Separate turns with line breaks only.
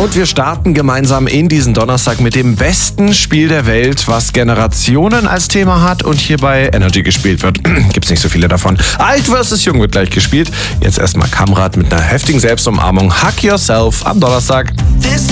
Und wir starten gemeinsam in diesen Donnerstag mit dem besten Spiel der Welt, was Generationen als Thema hat und hier bei Energy gespielt wird. Gibt's nicht so viele davon. Alt vs. Jung wird gleich gespielt. Jetzt erstmal Kamrat mit einer heftigen Selbstumarmung. Hug Yourself am Donnerstag.
This